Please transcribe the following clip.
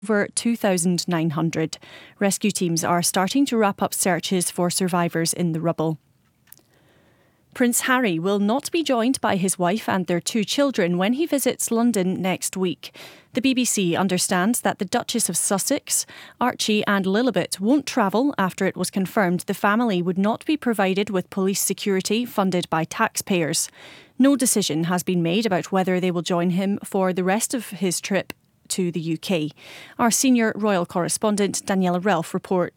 over 2,900. Rescue teams are starting to wrap up searches for survivors in the rubble. Prince Harry will not be joined by his wife and their 2 children when he visits London next week. The BBC understands that the Duchess of Sussex, Archie and Lilibet won't travel after it was confirmed the family would not be provided with police security funded by taxpayers. No decision has been made about whether they will join him for the rest of his trip to the UK. Our senior royal correspondent Daniela Relf reports.